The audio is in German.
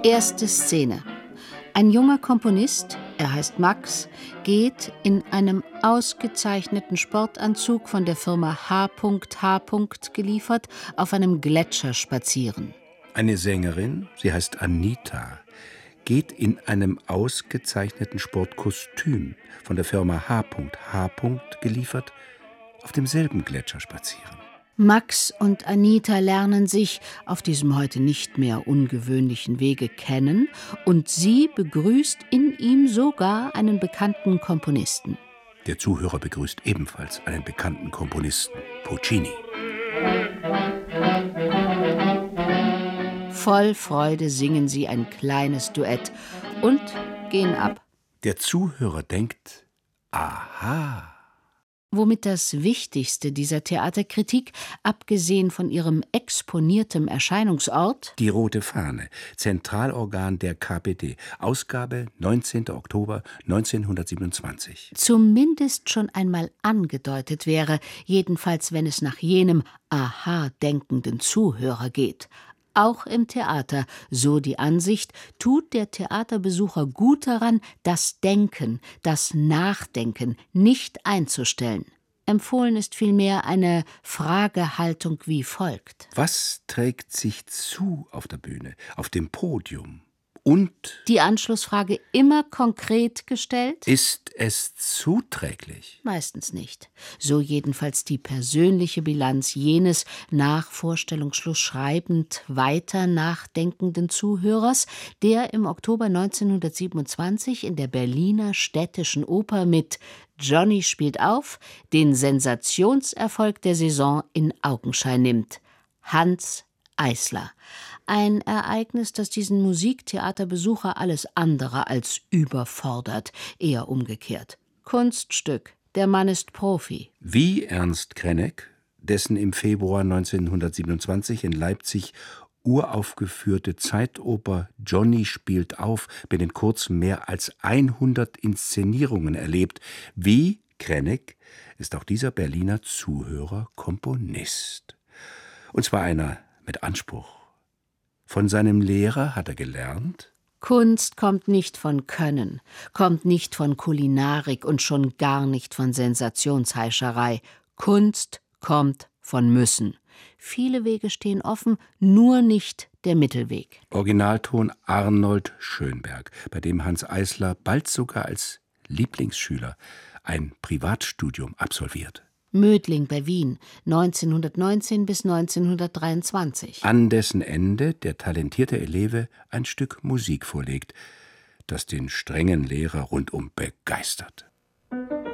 Erste Szene. Ein junger Komponist, er heißt Max, geht in einem ausgezeichneten Sportanzug von der Firma H.H. geliefert, auf einem Gletscher spazieren. Eine Sängerin, sie heißt Anita, geht in einem ausgezeichneten Sportkostüm von der Firma H.H. geliefert, auf demselben Gletscher spazieren. Max und Anita lernen sich auf diesem heute nicht mehr ungewöhnlichen Wege kennen und sie begrüßt in ihm sogar einen bekannten Komponisten. Der Zuhörer begrüßt ebenfalls einen bekannten Komponisten, Puccini. Voll Freude singen sie ein kleines Duett und gehen ab. Der Zuhörer denkt, aha. Womit das Wichtigste dieser Theaterkritik, abgesehen von ihrem exponiertem Erscheinungsort, Die Rote Fahne, Zentralorgan der KPD, Ausgabe 19. Oktober 1927. zumindest schon einmal angedeutet wäre, jedenfalls wenn es nach jenem aha-denkenden Zuhörer geht. Auch im Theater, so die Ansicht, tut der Theaterbesucher gut daran, das Denken, das Nachdenken nicht einzustellen. Empfohlen ist vielmehr eine Fragehaltung wie folgt. Was trägt sich zu auf der Bühne, auf dem Podium? Und Die Anschlussfrage immer konkret gestellt? ist es zuträglich? Meistens nicht. So jedenfalls die persönliche Bilanz jenes nach Vorstellungsschluss schreibend weiter nachdenkenden Zuhörers, der im Oktober 1927 in der Berliner Städtischen Oper mit Johnny spielt auf den Sensationserfolg der Saison in Augenschein nimmt. Hans Eisler. Ein Ereignis, das diesen Musiktheaterbesucher alles andere als überfordert, eher umgekehrt. Kunststück, der Mann ist Profi. Wie Ernst Krenek, dessen im Februar 1927 in Leipzig uraufgeführte Zeitoper Johnny spielt auf binnen kurzem mehr als 100 Inszenierungen erlebt. Wie Krenek ist auch dieser Berliner Zuhörer Komponist. Und zwar einer mit Anspruch. Von seinem Lehrer hat er gelernt: Kunst kommt nicht von Können, kommt nicht von Kulinarik und schon gar nicht von Sensationsheischerei. Kunst kommt von Müssen. Viele Wege stehen offen, nur nicht der Mittelweg. Originalton Arnold Schönberg, bei dem Hans Eisler bald sogar als Lieblingsschüler ein Privatstudium absolviert. Mödling bei Wien, 1919 bis 1923. An dessen Ende der talentierte Eleve ein Stück Musik vorlegt, das den strengen Lehrer rundum begeistert.